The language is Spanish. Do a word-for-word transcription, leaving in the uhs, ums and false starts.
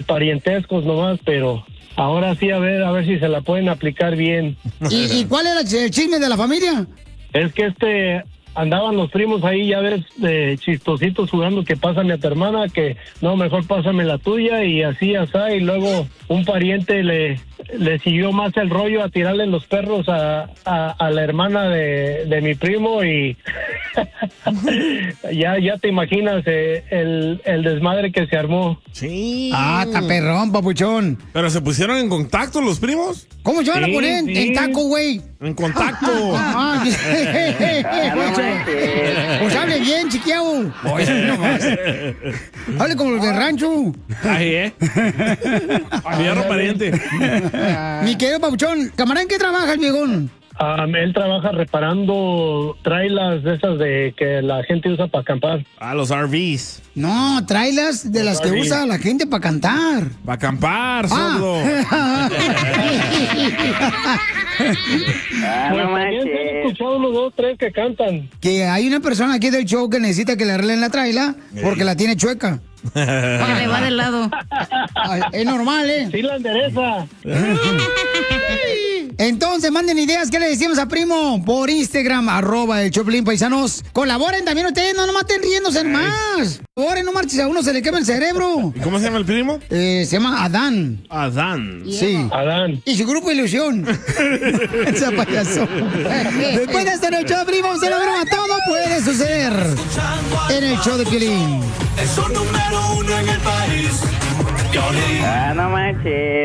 parientescos nomás, pero ahora sí a ver, a ver si se la pueden aplicar bien. ¿Y, y cuál era el chisme de la familia? Es que este... andaban los primos ahí, ya ves, de chistositos jugando que pásame a tu hermana, que no, mejor pásame la tuya y así, así, y luego un pariente le, le siguió más el rollo a tirarle los perros a, a, a la hermana de, de mi primo y ya, ya te imaginas eh, el, el desmadre que se armó. Sí. Ah, está perrón, papuchón. ¿Pero se pusieron en contacto los primos? ¿Cómo se van a Sí, poner en, sí. en taco, güey? En contacto. Ah, pues hable bien, chiquiao. Oye, no más. Hable como los de rancho. Ahí, ¿eh? Fierro pariente. Mi querido papuchón, camarada, ¿en qué trabaja el viejón? Um, él trabaja reparando trailers de esas de que la gente usa para acampar. A los R Vs. No, tráelas de las que R V. usa la gente para cantar. Para acampar, Ah. sordo. Ah, Pues no también se han manches. escuchado unos dos, tres que cantan. Que hay una persona aquí del show que necesita que le arreglen la traila porque la tiene chueca. Porque le va del lado. Ay, es normal, ¿eh? Sí la endereza. Entonces, manden ideas. ¿Qué le decimos a Primo? Por Instagram, arroba el Choplin Paisanos. Colaboren también ustedes, no nomás estén riéndose más. Colaboren, no marches, a uno se le quema el cerebro. ¿Y cómo se llama el primo? Eh, se llama Adán. Adán. Sí. Adán. Y su grupo Ilusión. Ese payaso. Después de este en el show de Primo, se la broma, todo puede suceder. En el show de Piolín. Es un número uno en el país. Piolín. Ah, no manches.